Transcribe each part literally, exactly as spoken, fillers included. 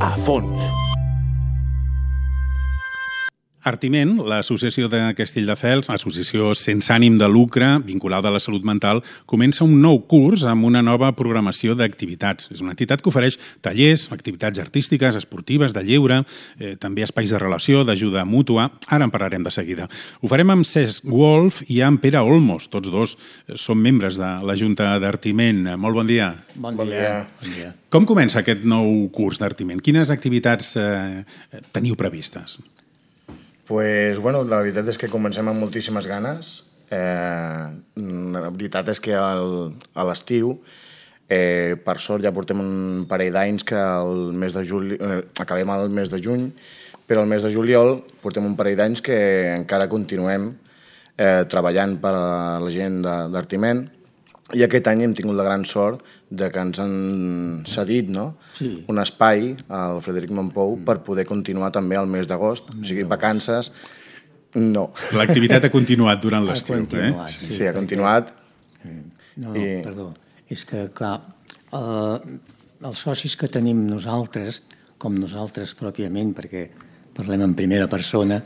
a fons. Artiment, l'associació de Castelldefels, associació sense ànim de lucre vinculada a la salut mental, comença un nou curs amb una nova programació d'activitats. És una entitat que ofereix tallers, activitats artístiques, esportives, de lleure, eh, també espais de relació, d'ajuda mútua. Ara en parlarem de seguida. Ho farem amb Cesc Wolf i amb Pere Olmos. Tots dos són membres de la Junta d'Artiment. Molt bon dia. Bon, bon dia. Bon dia. Com comença aquest nou curs d'Artiment? Quines activitats eh, teniu previstes? Pues, bueno, la veritat és que comencem amb moltíssimes ganes. Eh, la veritat és que el, a l'estiu, eh, per sort, ja portem un parell d'anys que el mes de juli, eh, acabem el mes de juny, però el mes de juliol portem un parell d'anys que encara continuem eh, treballant per a la gent d'Artiment, i aquest any hem tingut la gran sort de que ens han cedit, no? Sí. Un espai al Frederic Mompou per poder continuar també el mes d'agost. O sigui, vacances, no. L'activitat ha continuat durant l'estiu, eh? Sí, sí, ha continuat. No, I... perdó. És que, clar, eh, els socis que tenim nosaltres, com nosaltres pròpiament, perquè parlem en primera persona,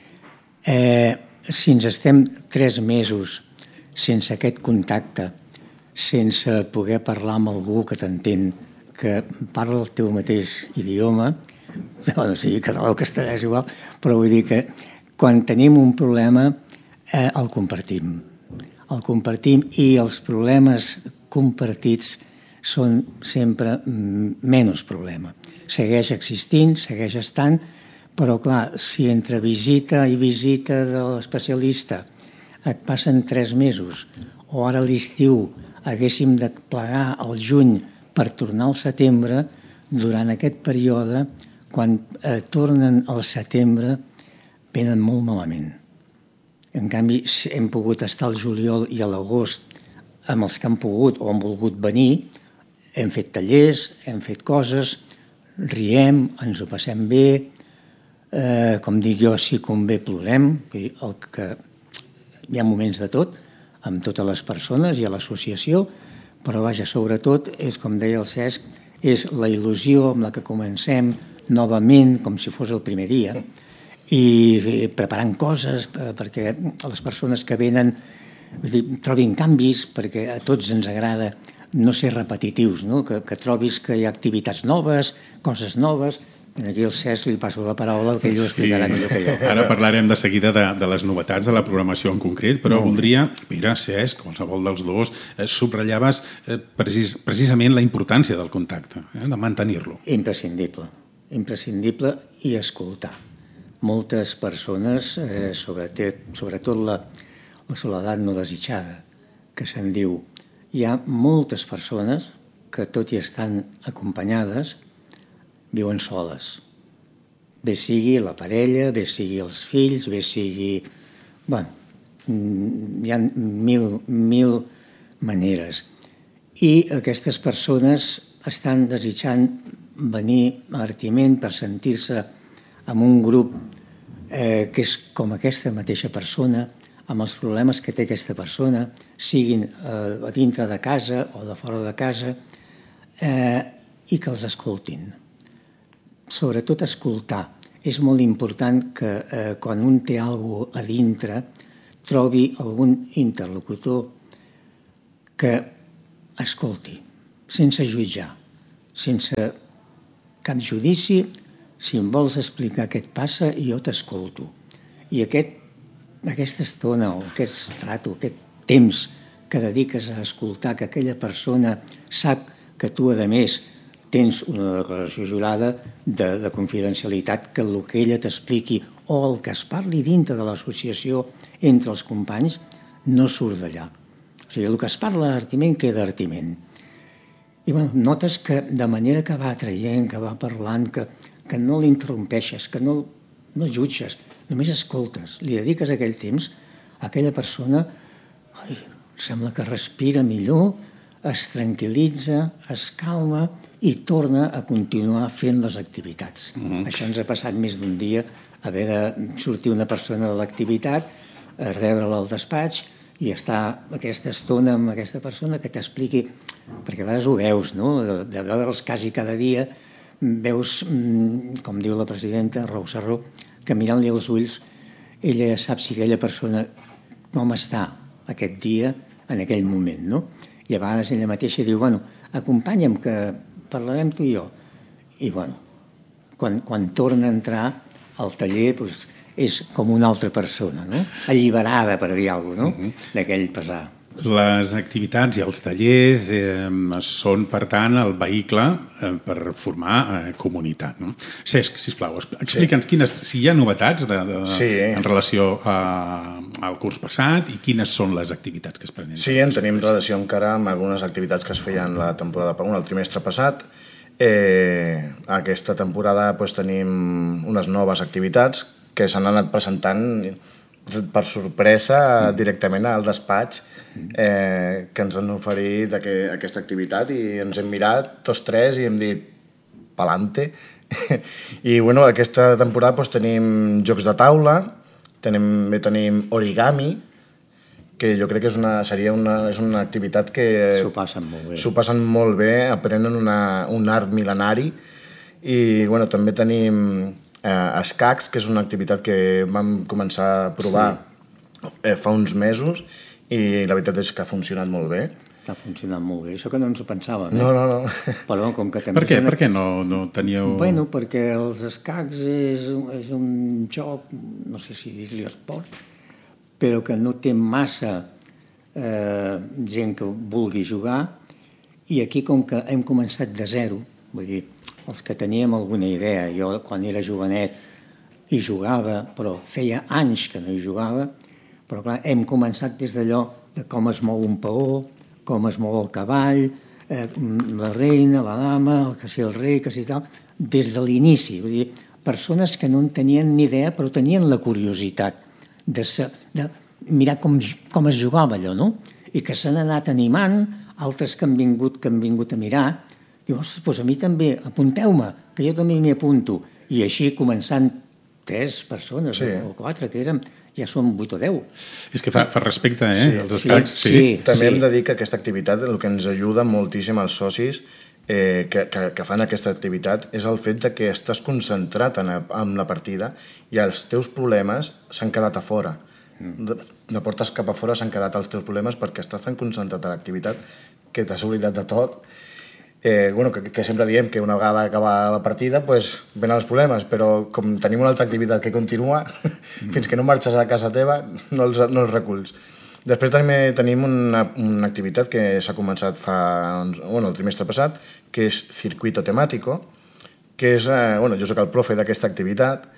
eh, si ens estem tres mesos sense aquest contacte, sense poder parlar amb algú que t'entén, que parla el teu mateix idioma, no, no sigui català o castellà, és igual, però vull dir que quan tenim un problema eh, el compartim. El compartim i els problemes compartits són sempre menys problema. Segueix existint, segueix estant, però clar, si entre visita i visita de l'especialista et passen tres mesos, o ara a l'estiu haguéssim de plegar al juny per tornar al setembre, durant aquest període, quan eh, tornen al setembre, venen molt malament. En canvi, hem pogut estar al juliol i a l'agost amb els que han pogut o han volgut venir, hem fet tallers, hem fet coses, riem, ens ho passem bé, eh, com dic jo, si convé plorem, el que hi ha moments de tot, amb totes les persones i a l'associació, però vaja, sobretot, és com deia el Cesc, és la il·lusió amb la que comencem novament, com si fos el primer dia, i preparant coses perquè les persones que venen vull dir, trobin canvis, perquè a tots ens agrada no ser repetitius, no? Que, que trobis que hi ha activitats noves, coses noves. Aquí al Cesc li passo la paraula, que ell ho explicarà millor que jo. Ara parlarem de seguida de, de les novetats de la programació en concret, però no. voldria, mira, Cesc, qualsevol dels dos, eh, subratllaves eh, precis, precisament la importància del contacte, eh, de mantenir-lo. Imprescindible, imprescindible i escoltar. Moltes persones, eh, sobretot, sobretot la, la soledat no desitjada, que se'n diu, hi ha moltes persones que, tot i estan acompanyades, viuen soles. Bé sigui la parella, bé sigui els fills, bé sigui... Bé, hi ha mil, mil maneres. I aquestes persones estan desitjant venir a Artiment per sentir-se amb un grup eh, que és com aquesta mateixa persona, amb els problemes que té aquesta persona, siguin eh, a dintre de casa o de fora de casa, eh, i que els escoltin. Sobretot escoltar. És molt important que eh, quan un té alguna cosa a dintre trobi algun interlocutor que escolti, sense jutjar, sense cap judici. Si em vols explicar què et passa, jo t'escolto. I aquest, aquesta estona o aquest rato, aquest temps que dediques a escoltar, que aquella persona sap que tu, a més, tens una declaració jurada de, de confidencialitat, que el que ella t'expliqui o el que es parli dintre de l'associació entre els companys no surt d'allà. O sigui, el que es parla a Artiment queda a Artiment. I bueno, notes que de manera que va traient, que va parlant, que, que no l'interrompeixes, que no, no jutges, només escoltes, li dediques aquell temps a aquella persona, ai, sembla que respira millor, es tranquil·litza, es calma i torna a continuar fent les activitats. Mm-hmm. Això ens ha passat més d'un dia, haver de sortir una persona de l'activitat, rebre-la al despatx i estar aquesta estona amb aquesta persona que t'expliqui, perquè a vegades ho veus, no? De, de veure'ls quasi cada dia, veus, com diu la presidenta, Rou Sarró, que mirant-li els ulls ella sap si aquella persona com està aquest dia en aquell moment, no? I a vegades ella mateixa diu, bueno, acompanya'm que parlarem tu i jo. I bueno, quan, quan torna a entrar al taller doncs, és com una altra persona, no? Alliberada, per dir alguna cosa, no? Uh-huh. D'aquell pesar. Les activitats i els tallers eh, són, per tant, el vehicle eh, per formar eh, comunitat. No? Cesc, sisplau, explica'ns sí. quines, si hi ha novetats de, de, sí. en relació a, al curs passat i quines són les activitats que es presenten. Sí, en tenim relació encara amb algunes activitats que es feien la temporada per un, el trimestre passat. Eh, aquesta temporada doncs, tenim unes noves activitats que s'han anat presentant per sorpresa directament al despatx eh, que ens han oferit aqu aquesta activitat i ens hem mirat tots tres i hem dit pa'lante. I bueno, aquesta temporada doncs, tenim jocs de taula, tenim, tenim origami, que jo crec que és una, seria una, és una activitat que s'ho passen molt bé. S'ho passen molt bé, aprenen una, un art mil·lenari i bueno, també tenim eh, escacs, que és una activitat que vam començar a provar sí. eh, fa uns mesos i la veritat és que ha funcionat molt bé. Ha funcionat molt bé, això que no ens ho pensàvem. Eh? No, no, no. Però, com que també per què? una... Per què no, no teníeu... Bueno, perquè els escacs és, és un joc, no sé si dir-li esport, però que no té massa eh, gent que vulgui jugar i aquí com que hem començat de zero, vull dir, els que teníem alguna idea, jo quan era jovenet hi jugava, però feia anys que no hi jugava, però clar, hem començat des d'allò de com es mou un paó, com es mou el cavall, eh, la reina, la dama, el que sigui el rei, que sigui tal, des de l'inici. Vull dir, persones que no en tenien ni idea, però tenien la curiositat de, ser, de mirar com, com es jugava allò, no? I que s'han anat animant, altres que han vingut, que han vingut a mirar, diu, ostres, doncs a mi també, apunteu-me, que jo també m'hi apunto. I així, començant tres persones sí. o quatre que érem, ja som vuit o deu. És que fa, fa respecte, eh, sí, els escacs. Sí, sí. sí. També sí. hem de dir que aquesta activitat, el que ens ajuda moltíssim als socis eh, que, que, que fan aquesta activitat és el fet de que estàs concentrat en, en la partida i els teus problemes s'han quedat a fora. De, de portes cap a fora s'han quedat els teus problemes perquè estàs tan concentrat a l'activitat que t'has oblidat de tot. Eh, bueno, que, que sempre diem que una vegada acaba la partida pues, venen els problemes, però com tenim una altra activitat que continua, mm. fins que no marxes a casa teva no els, no els reculls. Després també tenim una, una activitat que s'ha començat fa, bueno, el trimestre passat, que és Circuito Temático, que és, eh, bueno, jo soc el profe d'aquesta activitat,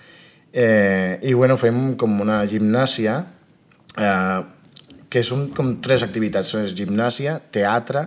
eh, i bueno, fem com una gimnàsia, eh, que són com tres activitats, són gimnàsia, teatre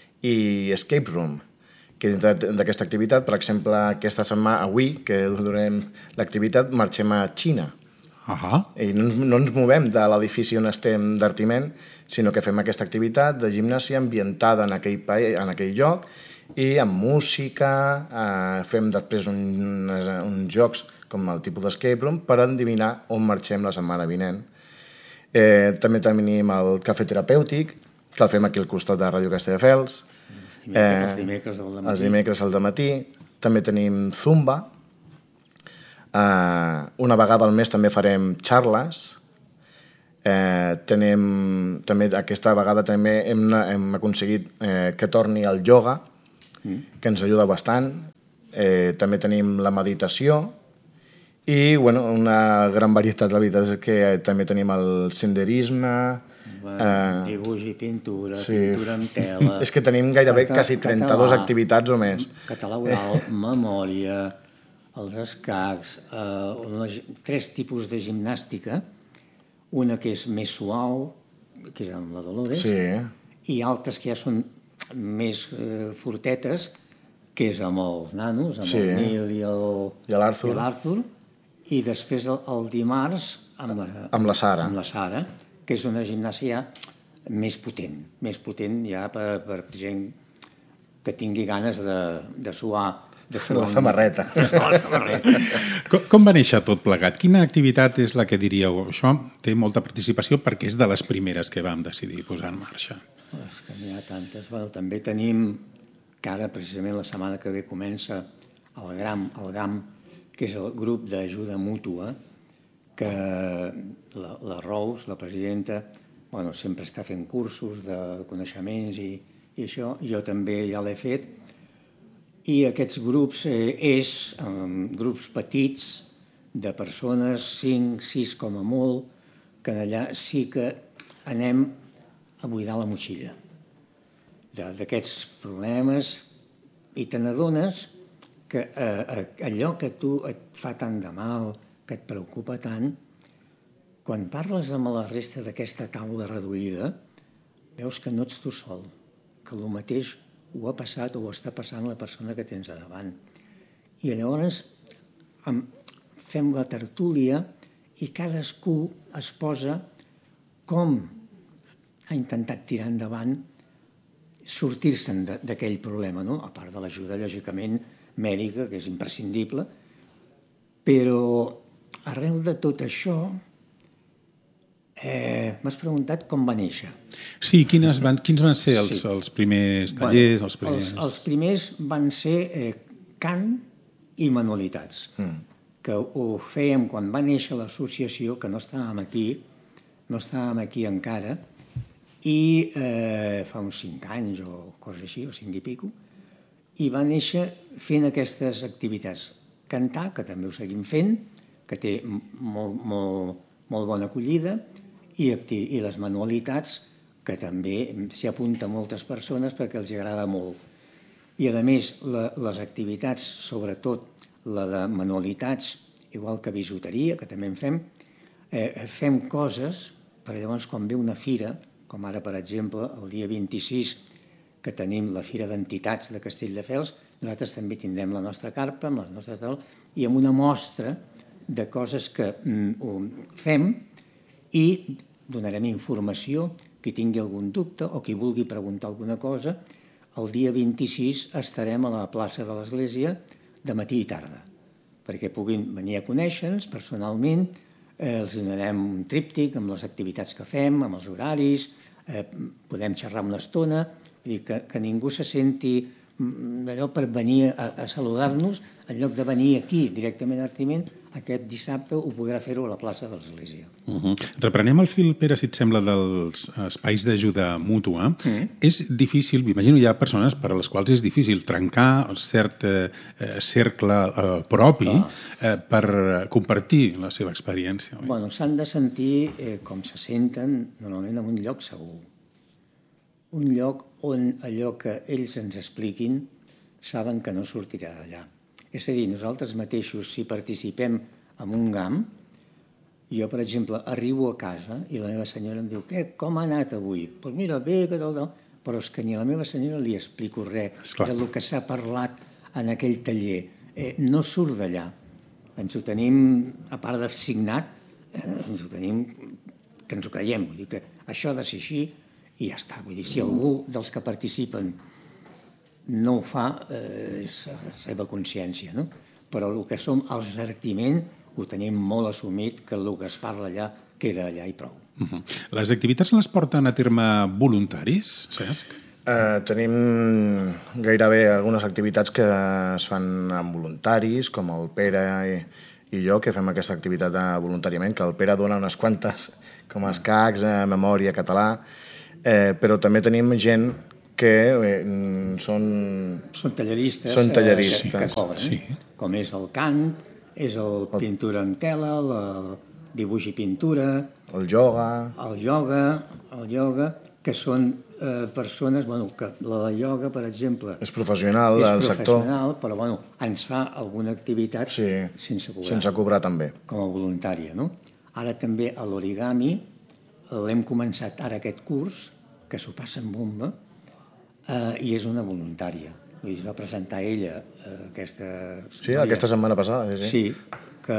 i escape room. Que dintre d'aquesta activitat, per exemple, aquesta setmana, avui, que donem l'activitat, marxem a Xina. Uh-huh. I no, no ens movem de l'edifici on estem d'Artiment, sinó que fem aquesta activitat de gimnàsia ambientada en aquell, en aquell lloc i amb música, eh, fem després un, uns jocs com el tipus d'escape room per endevinar on marxem la setmana vinent. Eh, també tenim el cafè terapèutic, que el fem aquí al costat de Ràdio Castelldefels. Sí, els dimecres al dematí. Els dimecres al dematí. També tenim Zumba. Uh, una vegada al mes també farem xarles. Uh, tenim, també, aquesta vegada també hem, hem aconseguit uh, que torni el ioga, mm. que ens ajuda bastant. Uh, també tenim la meditació i bueno, una gran varietat. La veritat és que també tenim el senderisme, Uh, dibuix i pintura, sí. pintura amb tela... És que tenim gairebé cata, quasi trenta-dues català, activitats o més. Català oral, memòria, els escacs, uh, una, tres tipus de gimnàstica, una que és més suau, que és amb la Dolores, sí. i altres que ja són més uh, fortetes, que és amb els nanos, amb sí. el Nil i l'Arthur, i, i després el, el dimarts amb la, amb la Sara. Amb la Sara, que és una gimnàsia més potent, més potent ja per, per gent que tingui ganes de, de suar, de suar la samarreta. De suar la samarreta. com, com va néixer tot plegat? Quina activitat és la que diríeu? Això té molta participació perquè és de les primeres que vam decidir posar en marxa. És que n'hi ha tantes. Bueno, també tenim, que ara precisament la setmana que ve comença el GRAM, el GAM, que és el grup d'ajuda mútua, que la, la Rous, la presidenta, bueno, sempre està fent cursos de coneixements i, i això, jo també ja l'he fet, i aquests grups eh, és eh, grups petits de persones, cinc, sis com a molt, que allà sí que anem a buidar la motxilla d'aquests problemes, i te n'adones que eh, allò que a tu et fa tant de mal, que et preocupa tant, quan parles amb la resta d'aquesta taula reduïda, veus que no ets tu sol, que el mateix ho ha passat o ho està passant la persona que tens a davant. I llavors fem la tertúlia i cadascú es posa com ha intentat tirar endavant sortir-se'n d'aquell problema, no? A part de l'ajuda, lògicament, mèdica, que és imprescindible, però arrel de tot això eh, m'has preguntat com va néixer. Sí, quines van, quins van ser els, sí. els primers tallers? Bueno, els, primers... Els, els primers van ser eh, cant i manualitats, mm. que ho fèiem quan va néixer l'associació, que no estàvem aquí, no estàvem aquí encara, i eh, fa uns cinc anys o cosa així, o cinc i pico, i va néixer fent aquestes activitats. Cantar, que també ho seguim fent, que té molt, molt, molt bona acollida, i, i les manualitats, que també s'hi apunta moltes persones perquè els agrada molt. I, a més, la, les activitats, sobretot la de manualitats, igual que bisuteria, que també en fem, eh, fem coses, perquè llavors quan ve una fira, com ara, per exemple, el dia vint-i-sis, que tenim la Fira d'Entitats de Castelldefels, nosaltres també tindrem la nostra carpa, amb les nostres taules, i amb una mostra de coses que mm, fem, i donarem informació, qui tingui algun dubte o qui vulgui preguntar alguna cosa. El dia vint-i-sis estarem a la plaça de l'Església de matí i tarda, perquè puguin venir a conèixer-nos personalment. Eh, els donarem un tríptic amb les activitats que fem, amb els horaris, eh, podem xerrar una estona, vull dir que, que ningú se senti allò per venir a, a saludar-nos, en lloc de venir aquí directament a Artiment, aquest dissabte ho podrà fer-ho a la plaça de l'Església. Uh -huh. Reprenem el fil, Pere, si et sembla, dels espais d'ajuda mútua. Mm. És difícil, m'imagino hi ha persones per a les quals és difícil trencar el cert eh, cercle eh, propi eh, per compartir la seva experiència. Oi? Bueno, s'han de sentir eh, com se senten normalment en un lloc segur. Un lloc on allò que ells ens expliquin saben que no sortirà d'allà. És a dir, nosaltres mateixos, si participem en un GAM, jo, per exemple, arribo a casa i la meva senyora em diu «Què, com ha anat avui?» Doncs pues mira, bé, que tal, tal. Però és que ni a la meva senyora li explico res del que s'ha parlat en aquell taller. Eh, no surt d'allà. Ens ho tenim, a part de signat, eh, ens ho tenim que ens ho creiem. Vull dir que això ha de ser així i ja està. Vull dir, si algú dels que participen no ho fa, eh, és la seva consciència, no? Però el que som els d'Artiment ho tenim molt assumit, que el que es parla allà queda allà i prou. Uh-huh. Les activitats les porten a terme voluntaris, Cesc? Eh, tenim gairebé algunes activitats que es fan amb voluntaris, com el Pere i, i jo, que fem aquesta activitat voluntàriament, que el Pere dona unes quantes, com escacs, eh, memòria, català, eh, però també tenim gent que eh, són... Són talleristes, són talleristes. Eh, que, que cobren, sí. Com és el cant, és el pintura en tela, el dibuix i pintura... El ioga... El ioga, el ioga, que són eh, persones... Bueno, que la de ioga, per exemple... És professional, és del sector. És professional, però bueno, ens fa alguna activitat sí, sense cobrar. Sense cobrar, també. Com a voluntària, no? Ara també a l'origami l'hem començat ara aquest curs, que s'ho passa en bomba, Uh, i és una voluntària. Vull dir, es va presentar ella uh, aquesta... Sí, aquesta setmana passada. Sí, sí que,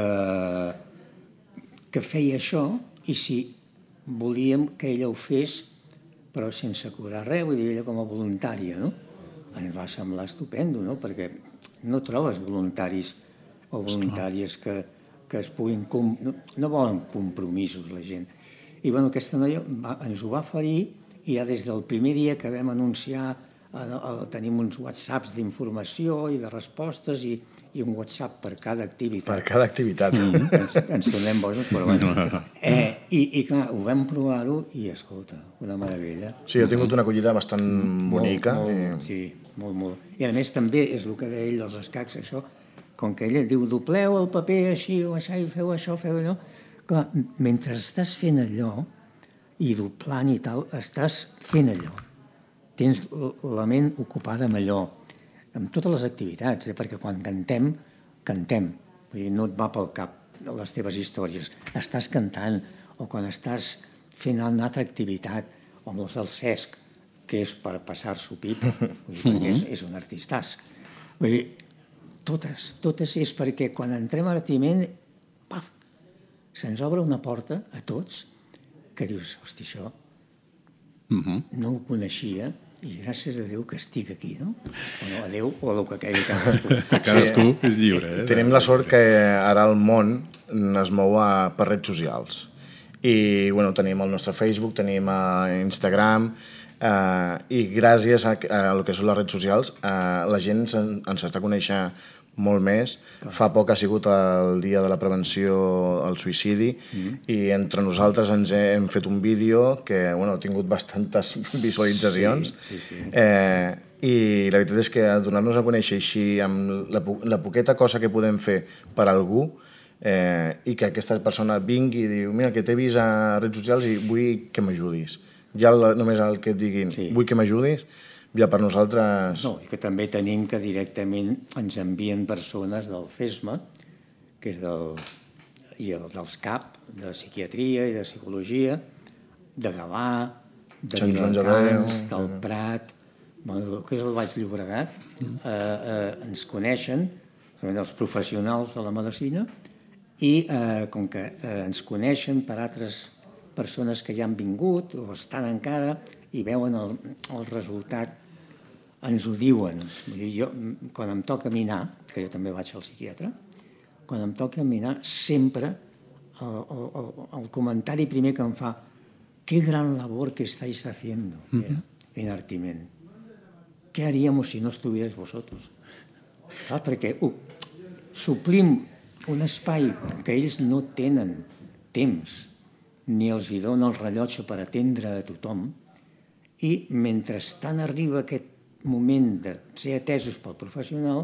que feia això, i si volíem que ella ho fes, però sense cobrar res, vull dir, ella com a voluntària, no? Ens va semblar estupendo, no? Perquè no trobes voluntaris o voluntàries que, que es puguin... Com... No, no volen compromisos, la gent. I, bueno, aquesta noia va, ens ho va oferir, i ja des del primer dia que vam anunciar tenim uns whatsapps d'informació i de respostes i, i un whatsapp per cada activitat. Per cada activitat. Mm. Ens, ens tornem bojos, però bueno. Eh, i, I clar, ho vam provar-ho i, escolta, una meravella. Sí, he tingut una acollida bastant bonica. Molt, I... molt, sí, molt, molt. I a més també és el que deia ell dels escacs, això, com que ella diu, dobleu el paper així o així, feu això, feu allò. Clar, mentre estàs fent allò i doblant i tal, estàs fent allò. Tens la ment ocupada amb allò, amb totes les activitats, eh? Perquè quan cantem, cantem. Vull dir, no et va pel cap les teves històries. Estàs cantant, o quan estàs fent una altra activitat, o amb els del Cesc, que és per passar-s'ho pipa, vull dir, perquè és, és un artistàs. Vull dir, totes, totes és perquè quan entrem a Artiment, paf, se'ns obre una porta a tots que dius, hosti, això uh-huh. no ho coneixia, i gràcies a Déu que estic aquí, no? O no, a Déu o a el que caigui cadascú. Cadascú sí, és lliure. Eh? Tenim la sort que ara el món es mou a, per redes socials. I bueno, tenim el nostre Facebook, tenim a Instagram, eh, i gràcies a, a el que són les redes socials eh, la gent en, ens està coneixent molt més. Clar. Fa poc ha sigut el dia de la prevenció al suïcidi mm. i entre nosaltres ens hem fet un vídeo que bueno, ha tingut bastantes visualitzacions. Sí, sí, sí. Eh, i la veritat és que donar-nos a conèixer així amb la, la poqueta cosa que podem fer per algú eh, i que aquesta persona vingui i diu mira, que t'he vist a redes socials i vull que m'ajudis. Ja el, només el que et diguin sí. vull que m'ajudis, ja per nosaltres... No, i que també tenim que directament ens envien persones del CESMA, que és del... i el, dels C A P, de psiquiatria i de psicologia, de Gavà, de Viladecans, del Prat, bueno, que és el Baix Llobregat, mm. eh, eh, ens coneixen, són els professionals de la medicina, i eh, com que eh, ens coneixen per altres persones que ja han vingut o estan encara i veuen el, el resultat, ens ho diuen. Vull dir, jo, quan em toca minar, que jo també vaig al psiquiatre, quan em toca minar, sempre el, el, el comentari primer que em fa «Qué gran labor que estáis haciendo mira, en Artiment. ¿Qué haríamos si no estuvierais vosotros?» Clar, perquè uh, suplim un espai que ells no tenen temps ni els hi dona el rellotge per atendre a tothom, i mentrestant arriba aquest moment de ser atesos pel professional,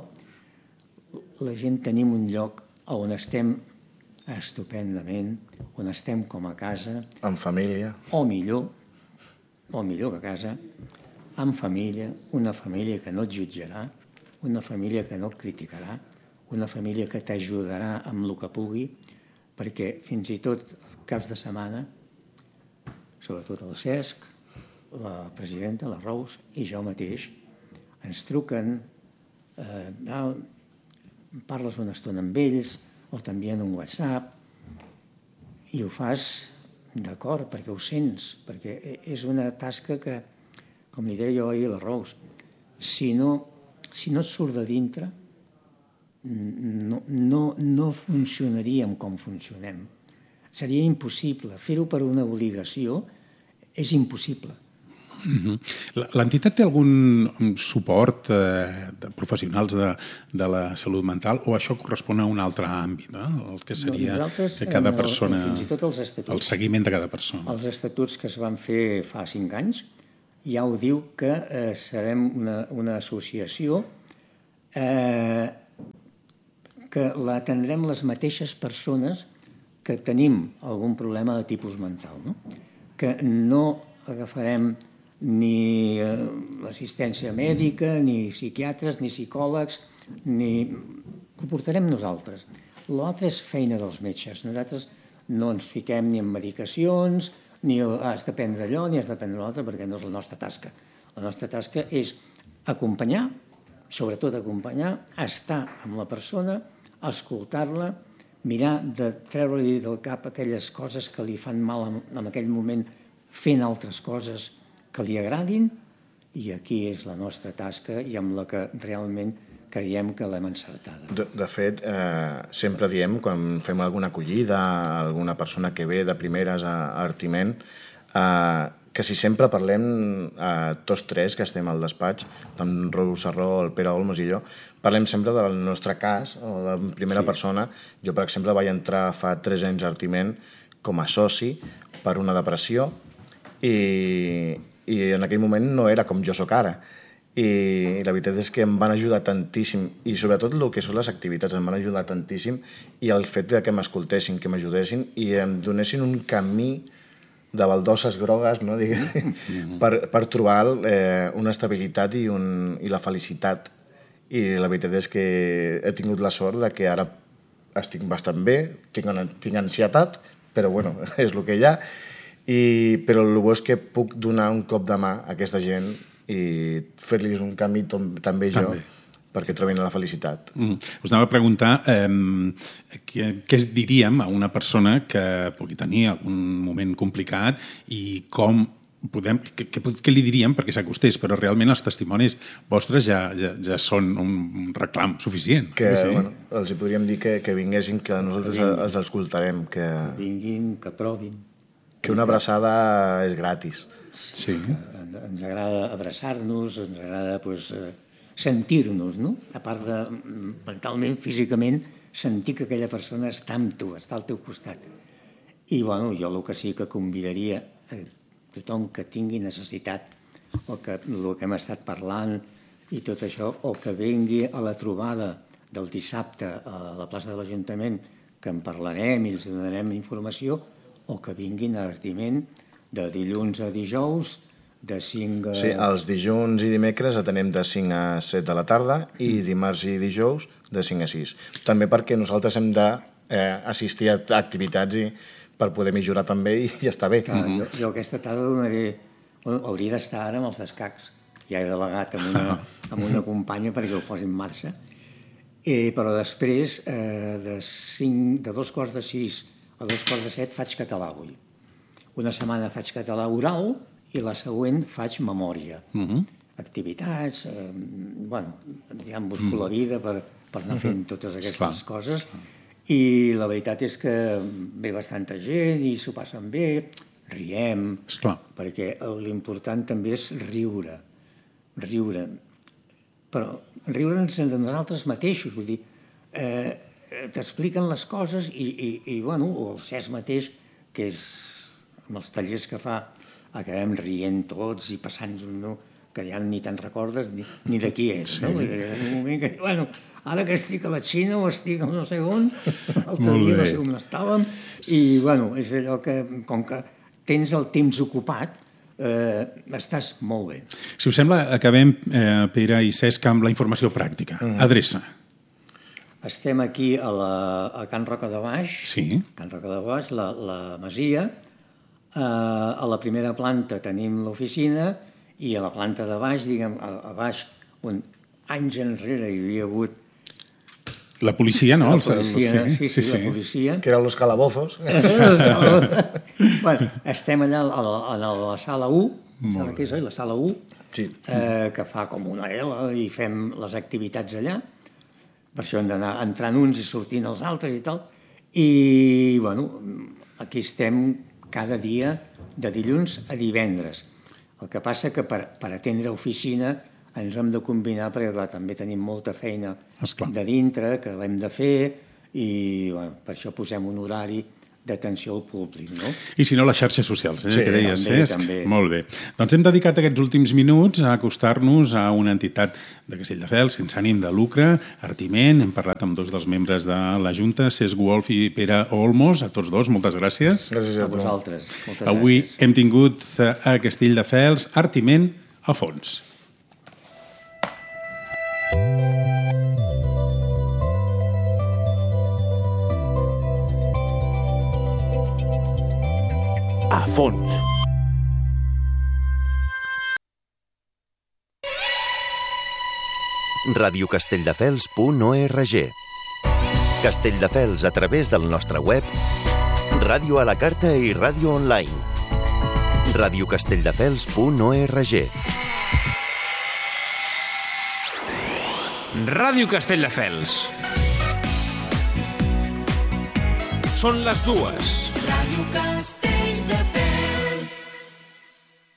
la gent tenim un lloc on estem estupendament, on estem com a casa. En família. O millor, o millor que a casa, en família, una família que no et jutjarà, una família que no et criticarà, una família que t'ajudarà amb el que pugui, perquè fins i tot caps de setmana, sobretot el Cesc, la presidenta, la Rous, i jo mateix, ens truquen, eh, parles una estona amb ells, o t'envien un WhatsApp, i ho fas d'acord, perquè ho sents, perquè és una tasca que, com li deia jo ahir a la Rous, si no, si no et surt de dintre, no, no, no funcionaríem com funcionem. Seria impossible. Fer-ho per una obligació és impossible. Mm-hmm. L'entitat té algun suport eh, de professionals de, de la salut mental o això correspon a un altre àmbit, eh? El que seria que cada persona... Fins i tot els estatuts. El seguiment de cada persona. Els estatuts que es van fer fa cinc anys ja ho diu que eh, serem una, una associació eh, que l'atendrem les mateixes persones que tenim algun problema de tipus mental, no? Que no agafarem ni eh, l'assistència mèdica, ni psiquiatres, ni psicòlegs, ni... ho portarem nosaltres. L'altre és feina dels metges. Nosaltres no ens fiquem ni en medicacions, ni has de prendre allò, ni has de prendre l'altre, perquè no és la nostra tasca. La nostra tasca és acompanyar, sobretot acompanyar, estar amb la persona, escoltar-la, mirar de treure-li del cap aquelles coses que li fan mal en aquell moment fent altres coses que li agradin, i aquí és la nostra tasca i amb la que realment creiem que l'hem encertada. De, de fet, eh, sempre diem, quan fem alguna acollida a alguna persona que ve de primeres a Artiment, eh, quasi sempre parlem, eh, tots tres que estem al despatx, amb Rou Sarró, el Pere Olmos i jo, parlem sempre del nostre cas, o de primera sí. persona. Jo, per exemple, vaig entrar fa tres anys a Artiment com a soci per una depressió i, i en aquell moment no era com jo sóc ara. I la veritat és que em van ajudar tantíssim, i sobretot el que són les activitats em van ajudar tantíssim, i el fet de que m'escoltessin, que m'ajudessin i em donessin un camí de baldosses grogues, no, mm-hmm. per, per trobar eh, una estabilitat i, un, i la felicitat. I la veritat és que he tingut la sort de que ara estic bastant bé, tinc, tinc ansietat, però bueno, és el que hi ha, i, però el bo és que puc donar un cop de mà a aquesta gent i fer-los un camí tom, també jo, també. perquè trobin la felicitat. Mm. Us anava a preguntar eh, què, què diríem a una persona que pugui tenir algun moment complicat i com podem, què, què li diríem perquè s'acostés, però realment els testimonis vostres ja, ja, ja són un reclam suficient. Que, sí? bueno, els hi podríem dir que, que vinguessin, que nosaltres que els escoltarem. Que... que vinguin, que provin. Que una abraçada és gratis. Sí. Ens agrada abraçar-nos, ens agrada pues, sentir-nos, no? A part de mentalment, físicament, sentir que aquella persona està amb tu, està al teu costat. I bueno, jo el que sí que convidaria a tothom que tingui necessitat o que el que hem estat parlant i tot això, o que vingui a la trobada del dissabte a la plaça de l'Ajuntament, que en parlarem i els donarem informació, o que vinguin a Artiment de dilluns a dijous, de cinc a... Sí, els dilluns i dimecres atenem de cinc a set de la tarda i dimarts i dijous de cinc a sis. També perquè nosaltres hem d'assistir eh, a activitats i per poder millorar també i ja està bé. Clar, jo, jo aquesta tarda donaré... Bueno, hauria d'estar ara amb els d'escacs. Ja he delegat amb una, amb una companya perquè ho posi en marxa. Eh, però després, eh, de, cinc, de dos quarts de sis a dos quarts de set faig català avui. Una setmana faig català oral i la següent faig memòria. Uh-huh. Activitats, eh, bueno, ja em busco uh-huh. la vida per, per anar fent totes aquestes Esclar. coses. I la veritat és que ve bastanta gent i s'ho passen bé, riem, Esclar. perquè l'important també és riure. Riure. Però riure'ns de nosaltres mateixos, vull dir, eh, t'expliquen les coses i, i, i bueno, o el Cesc mateix, que és amb els tallers que fa, acabem rient tots i passant-nos, no? Que ja ni te'n recordes ni, ni de qui és. Sí. No? I en un moment que, bueno, ara que estic a la Xina o estic a no sé on, l'altre dia no sé on estàvem, i bueno, és allò que, com que tens el temps ocupat, eh, estàs molt bé. Si us sembla, acabem, eh, Pere i Cesc, amb la informació pràctica. Mm. Adreça. Estem aquí a, la, a Can Roca de Baix, sí. Can Roca de Baix, la, la Masia. Uh, a la primera planta tenim l'oficina i a la planta de baix, diguem, a, a baix, on anys enrere hi havia hagut... La policia, no? La policia, sí, sí, sí, sí, la policia. Que eren los calabozos. Bueno, estem allà a la, a la sala u, sala que és, oi? La sala u, sí. eh, que fa com una L i fem les activitats allà. Per això hem d'anar entrant uns i sortint els altres i tal. I, bueno, aquí estem cada dia de dilluns a divendres. El que passa que per, per atendre oficina ens hem de combinar perquè clar, també tenim molta feina Esclar. de dintre que l'hem de fer i bueno, per això posem un horari d'atenció al públic, no? I si no, les xarxes socials, eh, sí, que deies, també, Cesc? També. Molt bé. Doncs hem dedicat aquests últims minuts a acostar-nos a una entitat de Castelldefels sense ànim de lucre, Artiment. Hem parlat amb dos dels membres de la Junta, Cesc Wolf i Pere Olmos. A tots dos, moltes gràcies. Gràcies a, a vosaltres. Moltes Avui gràcies. hem tingut a Castelldefels Artiment a fons. A fons. radiocastelldefels punt org. Castelldefels a través del nostre web, ràdio a la carta i ràdio online. radiocastelldefels punt org. Ràdio Castelldefels. Són les dues. Ràdio Castelldefels.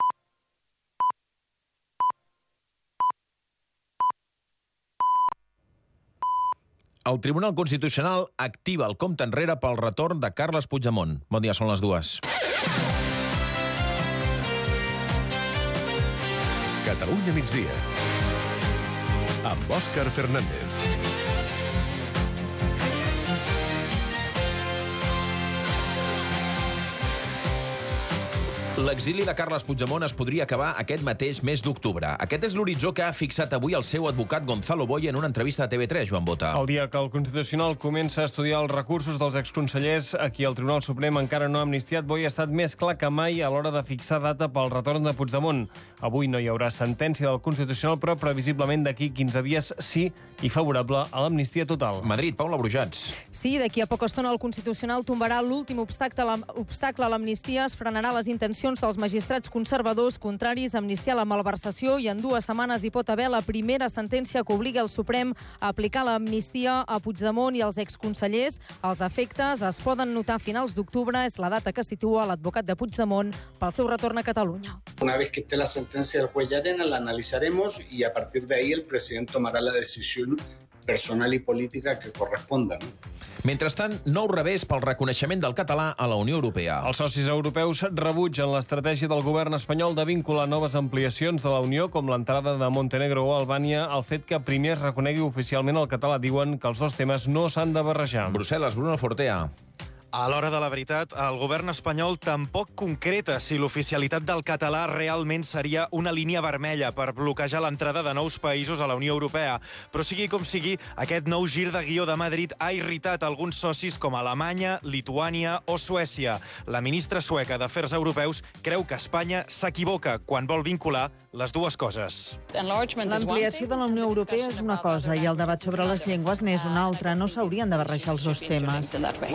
El Tribunal Constitucional activa el compte enrere pel retorn de Carles Puigdemont. Bon dia, són les dues. Catalunya migdia, amb Òscar Fernández. L'exili de Carles Puigdemont es podria acabar aquest mateix mes d'octubre. Aquest és l'horitzó que ha fixat avui el seu advocat Gonzalo Boye en una entrevista a T V tres, Joan Bota. El dia que el Constitucional comença a estudiar els recursos dels exconsellers a qui el Tribunal Suprem encara no ha amnistiat, Boye ha estat més clar que mai a l'hora de fixar data pel retorn de Puigdemont. Avui no hi haurà sentència del Constitucional, però previsiblement d'aquí quinze dies sí, i favorable a l'amnistia total. Madrid, Paula Brujats. Sí, d'aquí a poca estona el Constitucional tombarà l'últim obstacle a l'amnistia, es frenarà les intencions dels magistrats conservadors contraris a amnistiar la malversació i en dues setmanes hi pot haver la primera sentència que obligui el Suprem a aplicar l'amnistia a Puigdemont i als exconsellers. Els efectes es poden notar a finals d'octubre, és la data que situa l'advocat de Puigdemont pel seu retorn a Catalunya. Una vez que esté la sentencia del juez Llarena, la analizaremos y a partir de ahí el presidente tomará la decisión personal i política que corresponda. Mentrestant, nou revés pel reconeixement del català a la Unió Europea. Els socis europeus rebutgen l'estratègia del govern espanyol de vincular noves ampliacions de la Unió, com l'entrada de Montenegro o Albània, al fet que primer es reconegui oficialment el català. Diuen que els dos temes no s'han de barrejar. Brussel·les, Bruno Fortea. A l'hora de la veritat, el govern espanyol tampoc concreta si l'oficialitat del català realment seria una línia vermella per bloquejar l'entrada de nous països a la Unió Europea. Però sigui com sigui, aquest nou gir de guió de Madrid ha irritat alguns socis com Alemanya, Lituània o Suècia. La ministra sueca d'Afers Europeus creu que Espanya s'equivoca quan vol vincular les dues coses. L'ampliació de la Unió Europea és una cosa i el debat sobre les llengües n'és una altra. No s'haurien de barrejar els dos temes.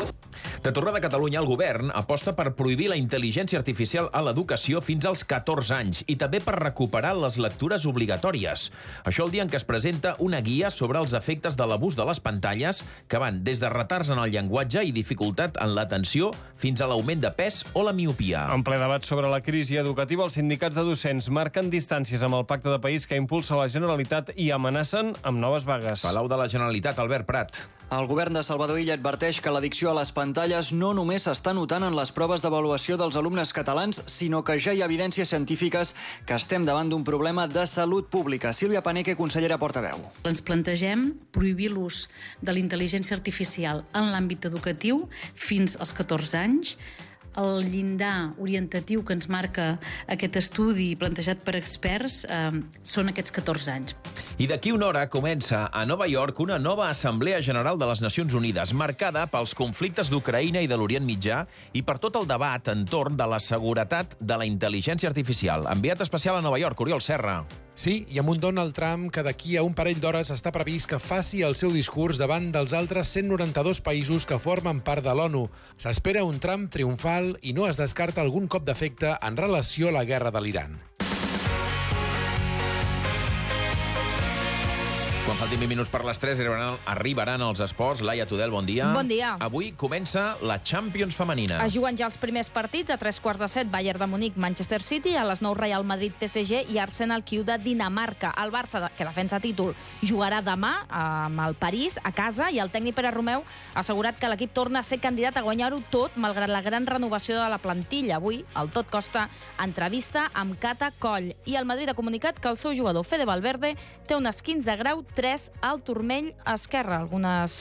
De tornada a Catalunya, el govern aposta per prohibir la intel·ligència artificial a l'educació fins als catorze anys i també per recuperar les lectures obligatòries. Això el dia en què es presenta una guia sobre els efectes de l'abús de les pantalles que van des de retards en el llenguatge i dificultat en l'atenció fins a l'augment de pes o la miopia. En ple debat sobre la crisi educativa, els sindicats de docents marquen distàncies amb el pacte de país que impulsa la Generalitat i amenacen amb noves vagues. Palau de la Generalitat, Albert Prat. El govern de Salvador Illa adverteix que l'addicció a les pantalles no només s'està notant en les proves d'avaluació dels alumnes catalans, sinó que ja hi ha evidències científiques que estem davant d'un problema de salut pública. Sílvia Paneque, consellera portaveu. Ens plantegem prohibir l'ús de la intel·ligència artificial en l'àmbit educatiu fins als catorze anys. El llindar orientatiu que ens marca aquest estudi plantejat per experts eh, són aquests catorze anys. I d'aquí una hora comença a Nova York una nova Assemblea General de les Nacions Unides, marcada pels conflictes d'Ucraïna i de l'Orient Mitjà i per tot el debat entorn de la seguretat de la intel·ligència artificial. Enviat especial a Nova York, Oriol Serra. Sí, i amb un Donald Trump que d'aquí a un parell d'hores està previst que faci el seu discurs davant dels altres cent noranta-dos països que formen part de l'ONU. S'espera un Trump triomfal i no es descarta algun cop d'efecte en relació a la guerra de l'Iran. Quan faltin vint minuts per les tres arribaran, arribaran els esports. Laia Tudel, bon dia. Bon dia. Avui comença la Champions femenina. Es juguen ja els primers partits. A tres quarts de set, Bayern de Munic, Manchester City. A les nou, Real Madrid, P S G i Arsenal, Kiev de Dinamarca. El Barça, que defensa títol, jugarà demà amb el París a casa i el tècnic Pere Romeu ha assegurat que l'equip torna a ser candidat a guanyar-ho tot malgrat la gran renovació de la plantilla. Avui, el tot costa entrevista amb Cata Coll. I el Madrid ha comunicat que el seu jugador Fede Valverde té un esquinç de grau tres al turmell esquerre. Algunes